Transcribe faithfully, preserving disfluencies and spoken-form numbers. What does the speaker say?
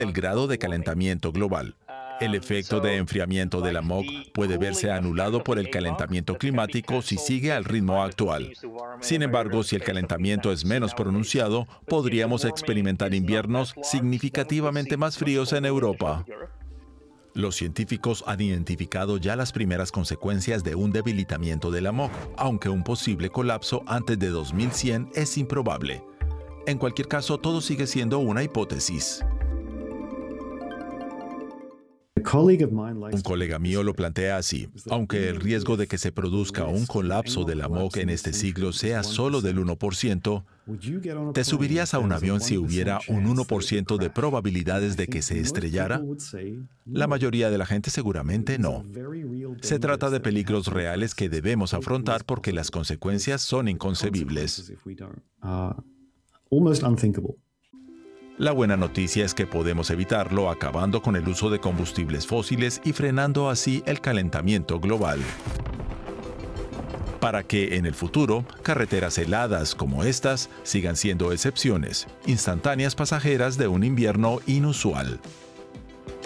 el grado de calentamiento global. El efecto de enfriamiento del amok puede verse anulado por el calentamiento climático si sigue al ritmo actual. Sin embargo, si el calentamiento es menos pronunciado, podríamos experimentar inviernos significativamente más fríos en Europa. Los científicos han identificado ya las primeras consecuencias de un debilitamiento del amok, aunque un posible colapso antes de dos mil cien es improbable. En cualquier caso, todo sigue siendo una hipótesis. Un colega mío lo plantea así: aunque el riesgo de que se produzca un colapso del amok en este siglo sea solo del uno por ciento, ¿te subirías a un avión si hubiera un uno por ciento de probabilidades de que se estrellara? La mayoría de la gente seguramente no. Se trata de peligros reales que debemos afrontar porque las consecuencias son inconcebibles. La buena noticia es que podemos evitarlo acabando con el uso de combustibles fósiles y frenando así el calentamiento global. Para que en el futuro, carreteras heladas como estas sigan siendo excepciones, instantáneas pasajeras de un invierno inusual.